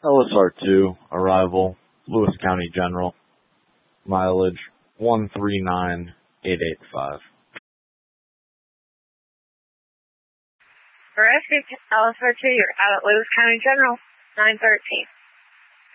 LSR2, arrival, Lewis County General, mileage 139885. Arrested LSR2, you're out at Lewis County General, 913.